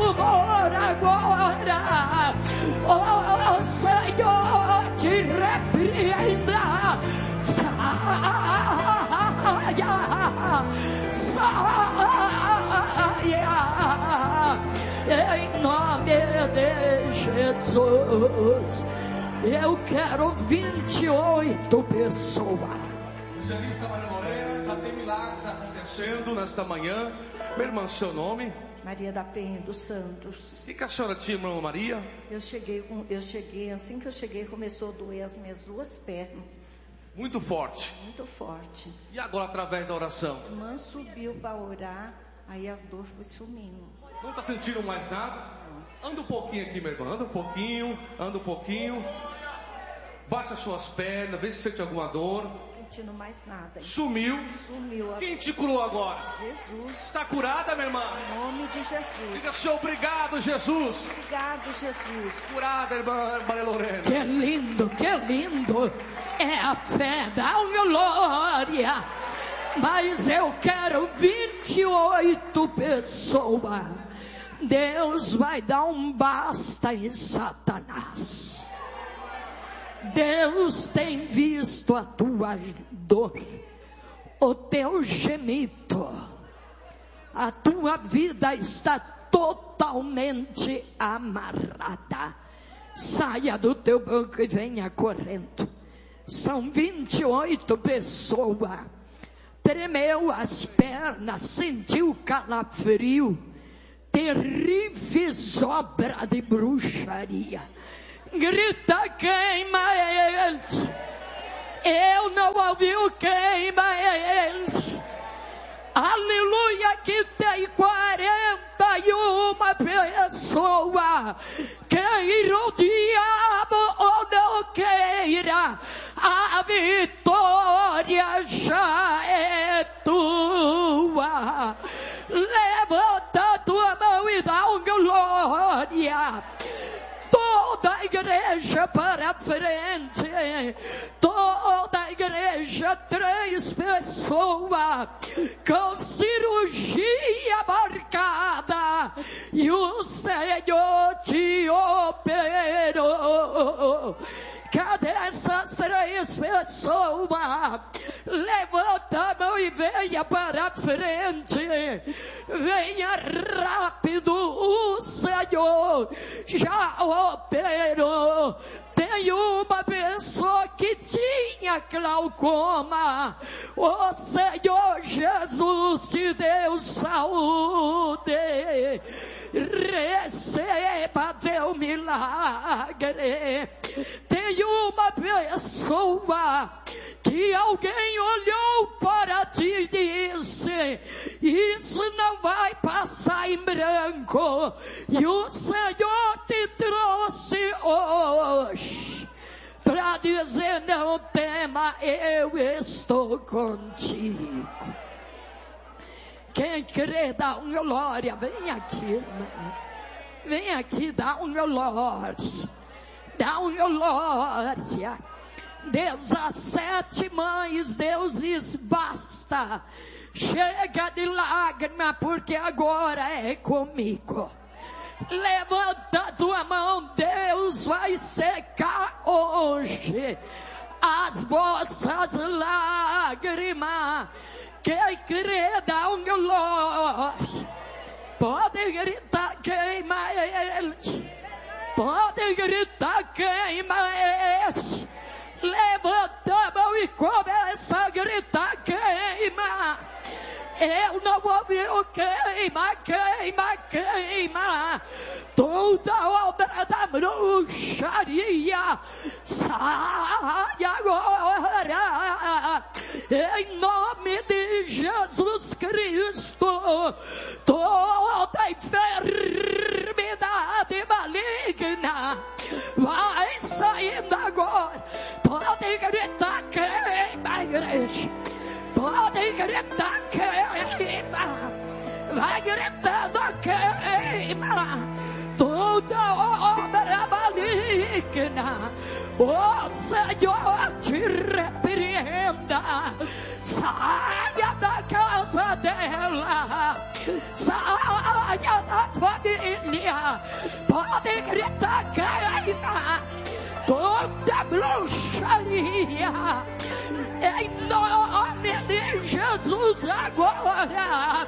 tumor agora. Oh Senhor, te repreenda. Saia. Em nome de Jesus. Eu quero 28 pessoas. Evangelista Maria Lorena, já tem milagres acontecendo nesta manhã. Minha irmã, seu nome? Maria da Penha dos Santos. E que a senhora tinha, irmã Maria? Eu cheguei, assim que eu cheguei, começou a doer as minhas duas pernas. Muito forte. Muito forte. E agora, através da oração? A irmã subiu para orar, aí as dores foram sumindo. Não está sentindo mais nada? Anda um pouquinho aqui, minha irmã. Anda um pouquinho. Baixa as suas pernas, vê se sente alguma dor. Sentindo mais nada. Sumiu. Quem te curou agora? Jesus. Está curada, minha irmã? Em nome de Jesus. Diga, Senhor, obrigado, Jesus. Obrigado, Jesus. Curada, irmã Maria Lorena. Que lindo. É a fé da glória. Mas eu quero 28 pessoas. Deus vai dar um basta em Satanás. Deus tem visto a tua dor, o teu gemido. A tua vida está totalmente amarrada. Saia do teu banco e venha correndo. São 28 pessoas. Tremeu as pernas, sentiu calafrio. Terríveis obras de bruxaria. Grita, queima eles. Eu não ouvi o queima eles. Aleluia, que tem 41 pessoas. Queira o diabo ou não queira, a vitória já é tua. Levanta a tua mão e dá uma glória. Toda a igreja para frente. Toda a igreja, 3 pessoas com cirurgia marcada. E o Senhor te operou. Cadê essas 3 pessoas? Levanta a mão e venha para frente. Venha rápido. O Senhor já operou. Tem uma pessoa que tinha glaucoma. O Senhor Jesus te deu saúde. Receba teu milagre. Tem uma pessoa que alguém olhou para ti e disse: isso não vai passar em branco. E o Senhor te trouxe hoje para dizer: não tema, eu estou contigo. Quem crê, dá uma glória. Vem aqui, irmão. Vem aqui, dá uma glória. Dá uma glória. 17 mães, Deus diz: basta. Chega de lágrima, porque agora é comigo. Levanta a tua mão, Deus vai secar hoje as vossas lágrimas. Quem crê, dá um glória. Pode gritar, queima eles. Pode gritar, queima eles. Levanta a mão e começa a gritar, queima. Eu não ouvi o queima, queima, queima. Toda obra da bruxaria sai agora. Em nome de Jesus Cristo. Toda enfermidade maligna vai saindo agora. Pode gritar, queima, igreja. Pode gritar, queima. Vai gritando, queima. Toda obra maligna. O Senhor te repreenda. Saia da casa dela. Saia da família. Pode gritar, caia toda bruxaria. Em nome de Jesus agora.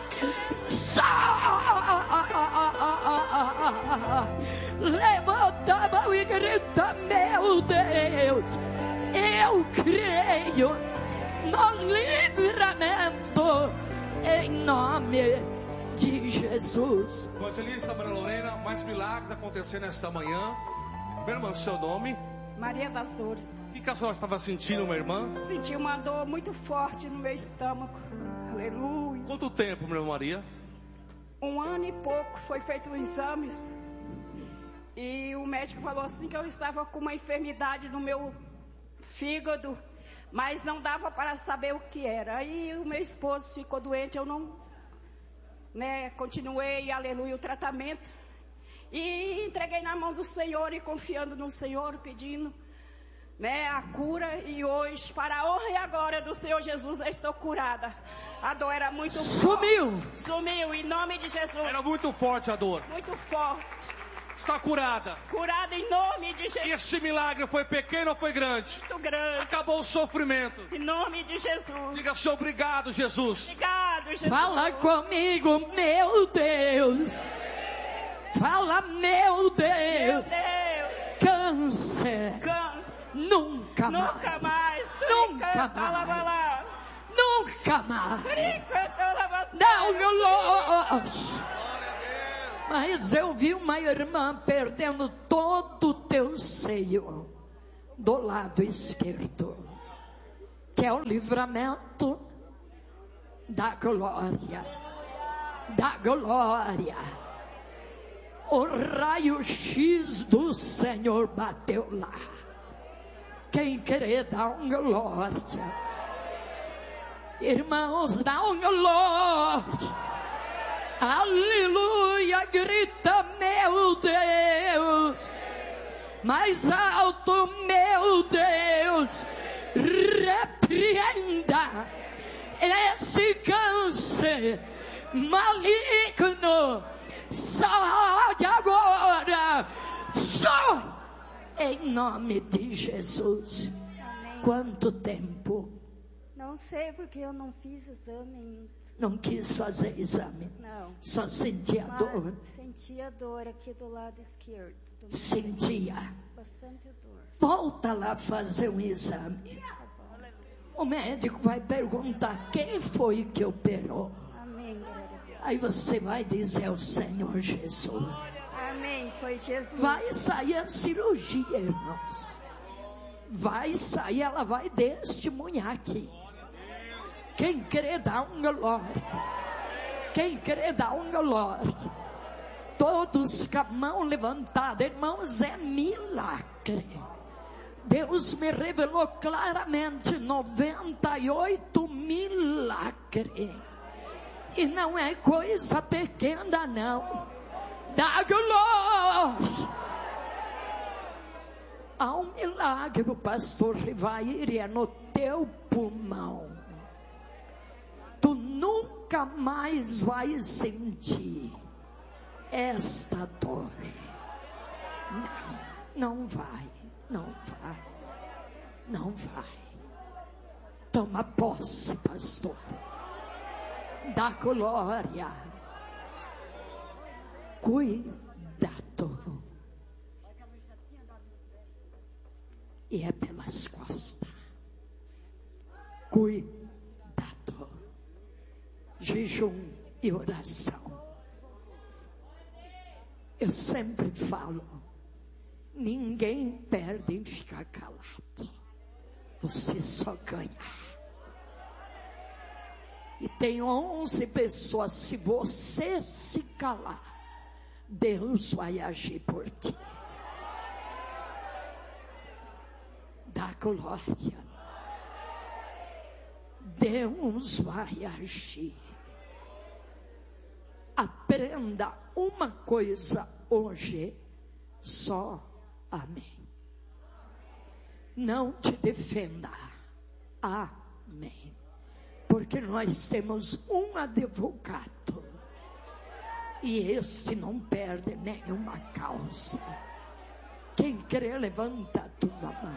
Levanta a mão e grita: meu Deus, eu creio no livramento em nome de Jesus. Evangelista Maria Lorena, mais milagres acontecendo esta manhã. Minha irmã, seu nome? Maria das Dores. O que a senhora estava sentindo, minha irmã? Senti uma dor muito forte no meu estômago. Aleluia. Quanto tempo, minha irmã Maria? 1 ano e pouco foi feito exames. E o médico falou assim que eu estava com uma enfermidade no meu fígado, mas não dava para saber o que era. Aí o meu esposo ficou doente, eu não, continuei, aleluia, o tratamento. E entreguei na mão do Senhor e confiando no Senhor, pedindo a cura. E hoje, para a honra e a glória do Senhor Jesus, eu estou curada. A dor era muito forte. Sumiu, em nome de Jesus. Era muito forte a dor. Muito forte. Está curada. Curada em nome de Jesus. E este milagre foi pequeno ou foi grande? Muito grande. Acabou o sofrimento. Em nome de Jesus. Diga-se obrigado, Jesus. Obrigado, Jesus. Fala comigo, meu Deus. Fala, meu Deus. Meu Deus. Câncer. Nunca mais. Nunca mais. Nunca mais. Nunca mais. Não, meu Deus. Mas eu vi uma irmã perdendo todo o teu seio do lado esquerdo, que é o livramento da glória. Da glória. O raio-x do Senhor bateu lá. Quem querer dar um glória? Irmãos, dá um glória. Aleluia, grita, meu Deus. Mais alto, meu Deus. Repreenda esse câncer maligno. Sai agora. Só em nome de Jesus. Amém. Quanto tempo? Não sei porque eu não fiz exame. Não quis fazer exame. Não. Só sentia dor. Sentia dor aqui do lado esquerdo. Sentia. Bastante dor. Volta lá fazer um exame. O médico vai perguntar quem foi que operou. Amém, glória a Deus. Aí você vai dizer ao Senhor Jesus. Amém, foi Jesus. Vai sair a cirurgia, irmãos. Vai sair, ela vai testemunhar aqui. Quem querer dar um glória. Quem querer dar um glória. Todos com a mão levantada, irmãos, é milagre. Deus me revelou claramente 98 milagres. E não é coisa pequena, não. Dá glória. Há um milagre, o pastor Rivair, é no teu pulmão. Tu nunca mais vai sentir esta dor. Não vai. Não vai. Toma posse, pastor. Da glória. Cuidado. E é pelas costas. Cuidado. Jejum e oração. Eu sempre falo, ninguém perde em ficar calado. Você só ganha. E tem 11 pessoas, se você se calar, Deus vai agir por ti. Dá glória. Deus vai agir. Aprenda uma coisa hoje, só amém. não te defenda. Amém. Porque nós temos um advogado. E esse não perde nenhuma causa. Quem crê, levanta a tua mão.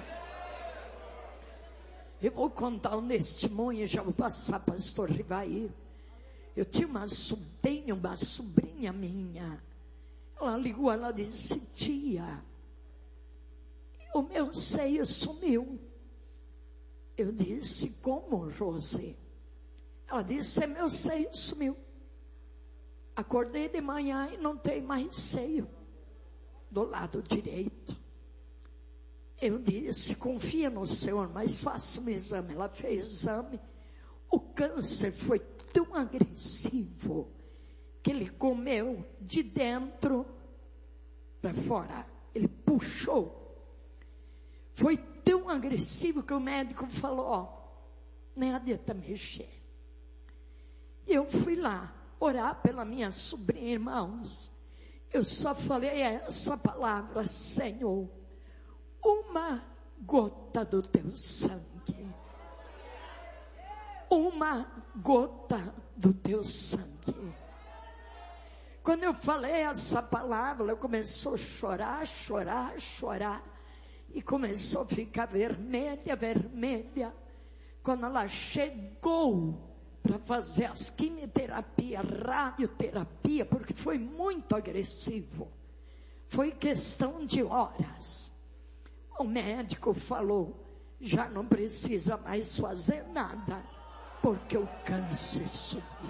Eu vou contar um testemunho, já vou passar para o pastor Rivaí. Eu tinha uma sobrinha minha. Ela ligou, ela disse: tia, o meu seio sumiu. Eu disse: como, Rose? Ela disse: meu seio sumiu. Acordei de manhã e não tem mais seio do lado direito. Eu disse: confia no Senhor, mas faça um exame. Ela fez exame. O câncer foi tão agressivo que ele comeu de dentro para fora. Ele puxou. Foi tão agressivo que o médico falou: ó, nem adianta mexer. Eu fui lá orar pela minha sobrinha, irmãos. Eu só falei essa palavra: Senhor, uma gota do teu sangue. Uma gota do teu sangue. Quando eu falei essa palavra, ela começou a chorar, chorar, chorar. E começou a ficar vermelha, vermelha. Quando ela chegou para fazer as quimioterapia, radioterapia, porque foi muito agressivo. Foi questão de horas. O médico falou: já não precisa mais fazer nada, porque o câncer subiu.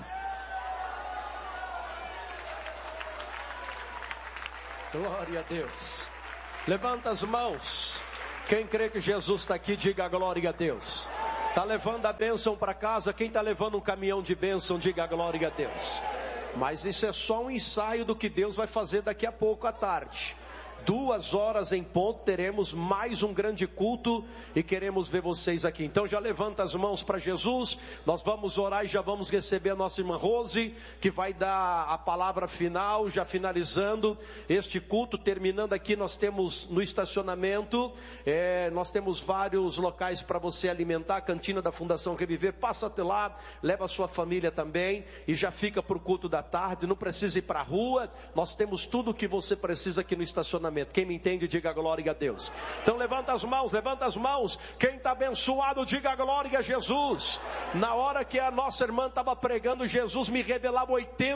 Glória a Deus. Levanta as mãos. Quem crê que Jesus está aqui, diga glória a Deus. Está levando a bênção para casa? Quem está levando um caminhão de bênção, diga glória a Deus. Mas isso é só um ensaio do que Deus vai fazer daqui a pouco à tarde. 2 horas em ponto, teremos mais um grande culto e queremos ver vocês aqui. Então já levanta as mãos para Jesus. Nós vamos orar e já vamos receber a nossa irmã Rose, que vai dar a palavra final, já finalizando este culto. Terminando aqui, nós temos no estacionamento, nós temos vários locais para você alimentar. A cantina da Fundação Reviver, passa até lá, leva a sua família também e já fica para o culto da tarde. Não precisa ir para a rua, nós temos tudo o que você precisa aqui no estacionamento. Quem me entende, diga glória a Deus. Então levanta as mãos, levanta as mãos. Quem está abençoado, diga glória a Jesus. Na hora que a nossa irmã estava pregando, Jesus me revelava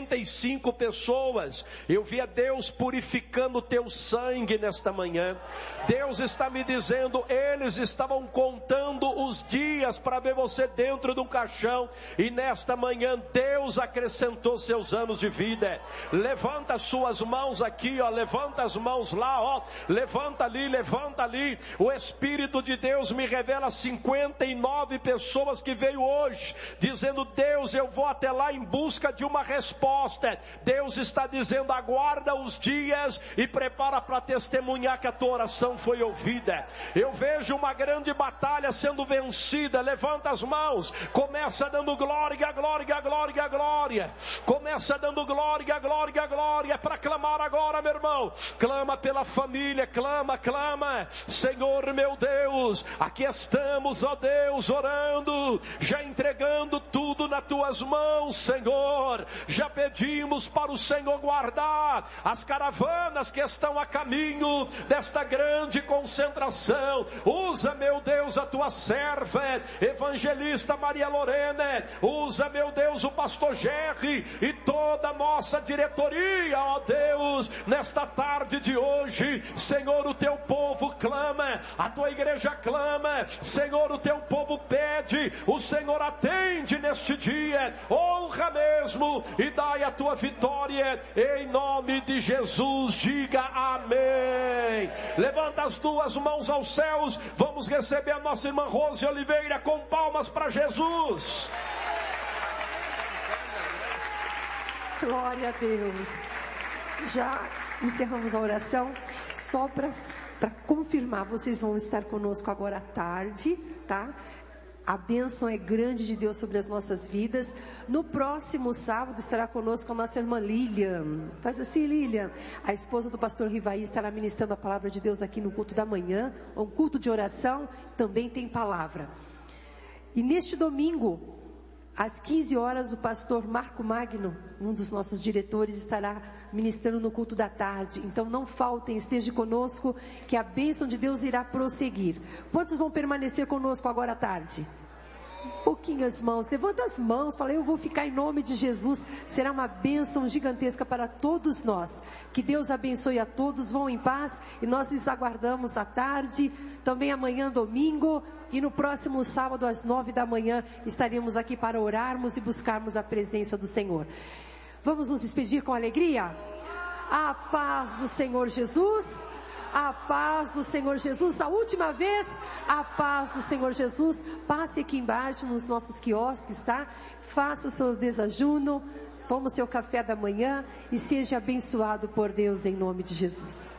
85 pessoas. Eu via Deus purificando o teu sangue nesta manhã. Deus está me dizendo, eles estavam contando os dias para ver você dentro de um caixão, e nesta manhã Deus acrescentou seus anos de vida. Levanta as suas mãos aqui, ó, levanta as mãos lá, ó, levanta ali. O Espírito de Deus me revela 59 pessoas que veio hoje dizendo: Deus, eu vou até lá em busca de uma resposta. Deus está dizendo: aguarda os dias e prepara para testemunhar que a tua oração foi ouvida. Eu vejo uma grande batalha sendo vencida. Levanta as mãos, começa dando glória, glória, glória, glória. Começa dando glória, glória, glória. Para clamar agora, meu irmão, clama pela família, clama. Senhor meu Deus, aqui estamos, ó Deus, orando, já entregando tudo nas tuas mãos, Senhor. Já pedimos para o Senhor guardar as caravanas que estão a caminho desta grande concentração. Usa, meu Deus, a tua serva, evangelista Maria Lorena. Usa, meu Deus, o pastor Jerry e toda a nossa diretoria, ó Deus, nesta tarde de hoje. Senhor, o teu povo clama, a tua igreja clama, Senhor, o teu povo pede, o Senhor atende neste dia. Honra mesmo e dai a tua vitória em nome de Jesus. Diga amém. Levanta as duas mãos aos céus. Vamos receber a nossa irmã Rose Oliveira com palmas para Jesus. Glória a Deus. Já encerramos a oração. Só para confirmar, vocês vão estar conosco agora à tarde, tá? A bênção é grande de Deus sobre as nossas vidas. No próximo sábado estará conosco a nossa irmã Lilian. Faz assim, Lilian. A esposa do pastor Rivaí estará ministrando a palavra de Deus aqui no culto da manhã. Um culto de oração, também tem palavra. E neste domingo, às 15 horas, o pastor Marco Magno, um dos nossos diretores, estará ministrando no culto da tarde. Então não faltem, esteja conosco, que a bênção de Deus irá prosseguir. Quantos vão permanecer conosco agora à tarde? Um pouquinho as mãos, levanta as mãos, fala, eu vou ficar em nome de Jesus. Será uma bênção gigantesca para todos nós. Que Deus abençoe a todos, vão em paz e nós lhes aguardamos à tarde, também amanhã domingo e no próximo sábado às 9 da manhã estaremos aqui para orarmos e buscarmos a presença do Senhor. Vamos nos despedir com alegria? A paz do Senhor Jesus. A paz do Senhor Jesus, a última vez, a paz do Senhor Jesus. Passe aqui embaixo nos nossos quiosques, tá? Faça o seu desajuno, tome o seu café da manhã e seja abençoado por Deus em nome de Jesus.